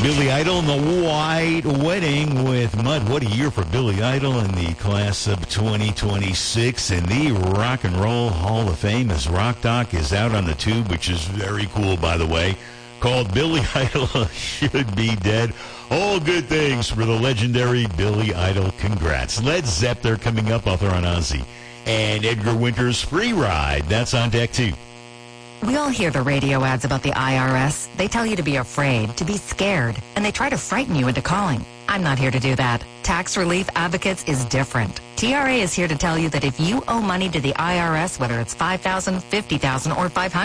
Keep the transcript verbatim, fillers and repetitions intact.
Billy Idol and the White Wedding with Mud. What a year for Billy Idol in the class of twenty twenty-six in the Rock and Roll Hall of Fame, as Rock Doc is out on the tube, which is very cool, by the way, called Billy Idol Should Be Dead. All good things for the legendary Billy Idol. Congrats. Led Zepp, they're coming up, author on Ozzy. And Edgar Winter's Free Ride, that's on deck too. We all hear the radio ads about the I R S. They tell you to be afraid, to be scared, and they try to frighten you into calling. I'm not here to do that. Tax Relief Advocates is different. T R A is here to tell you that if you owe money to the I R S, whether it's five thousand dollars, fifty thousand dollars, or five hundred